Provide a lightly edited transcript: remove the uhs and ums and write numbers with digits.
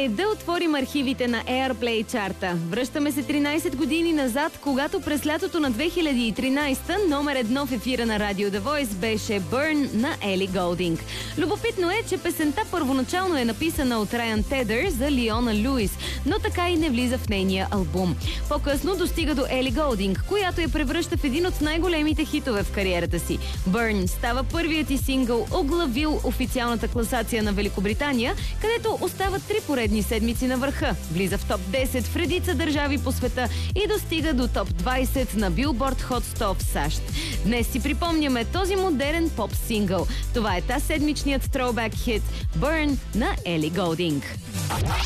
време да отворим архивите на Airplay чарта. Връщаме се 13 години назад, когато през лятото на 2013 номер 1 в ефира на Radio The Voice беше Burn на Ели Голдинг. Любопитно е, че песента първоначално е написана от Райан Тедър за Лиона Луис, но така и не влиза в нейния албум. По-късно достига до Ели Голдинг, която я превръща в един от най-големите хитове в кариерата си. Burn става първият и сингъл, оглавил официалната класация на Великобритания, където остава 3 поредни седмици на върха. Влиза в топ 10 в редица държави по света и достига до топ 20 на Billboard Hot 100 в САЩ. Днес си припомняме този модерен поп сингъл. Това е седмичният throwback хит Burn на Ели Голдинг.